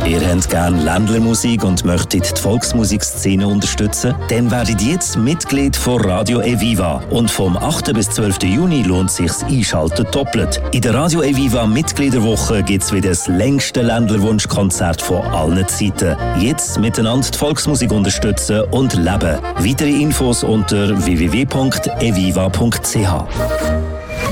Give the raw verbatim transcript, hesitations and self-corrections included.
Ihr habt gerne Ländlermusik und möchtet die Volksmusikszene unterstützen? Dann werdet jetzt Mitglied von Radio Eviva. Und vom achten bis zwölften Juni lohnt sich's Einschalten doppelt. In der Radio Eviva Mitgliederwoche gibt's wieder das längste Ländlerwunschkonzert von allen Zeiten. Jetzt miteinander die Volksmusik unterstützen und leben. Weitere Infos unter w w w punkt eviva punkt c h.